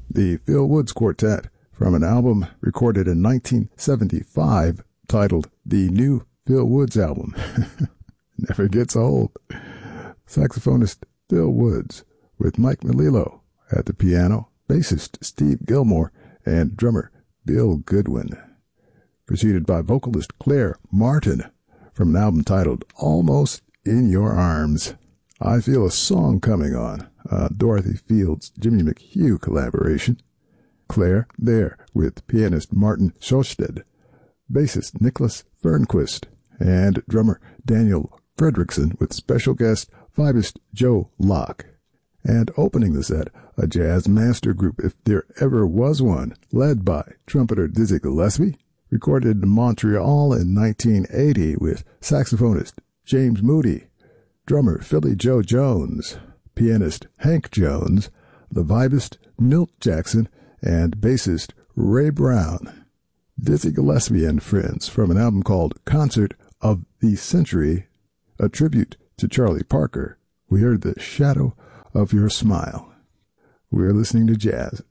the Phil Woods Quartet, from an album recorded in 1975 titled The New Phil Woods Album. Never gets old. Saxophonist Phil Woods with Mike Melillo at the piano, bassist Steve Gilmore, and drummer Bill Goodwin. Preceded by vocalist Claire Martin from an album titled Almost in Your Arms. I Feel a Song Coming On, a Dorothy Fields, Jimmy McHugh collaboration. Claire there with pianist Martin Sjosted, bassist Nicholas Fernquist, and drummer Daniel Fredrickson with special guest vibist Joe Locke. And opening the set, a jazz master group, if there ever was one, led by trumpeter Dizzy Gillespie, recorded in Montreal in 1980 with saxophonist James Moody, drummer Philly Joe Jones, pianist Hank Jones, the vibist Milt Jackson, and bassist Ray Brown. Dizzy Gillespie and Friends from an album called Concert of the Century, a tribute to Charlie Parker. We heard The Shadow of Your Smile. We're listening to jazz